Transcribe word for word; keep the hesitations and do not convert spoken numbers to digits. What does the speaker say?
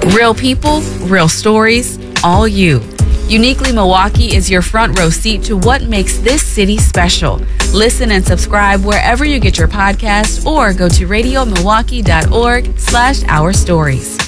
Real people, real stories, all you. Uniquely Milwaukee is your front row seat to what makes this city special. Listen and subscribe wherever you get your podcasts or go to radio milwaukee dot org slash our stories.